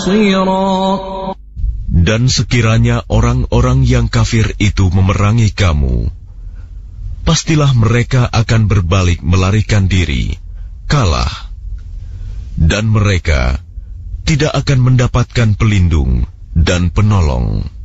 نصيرا. Dan sekiranya orang-orang yang kafir itu memerangi kamu, pastilah mereka akan berbalik melarikan diri, kalah. Dan mereka tidak akan mendapatkan pelindung dan penolong.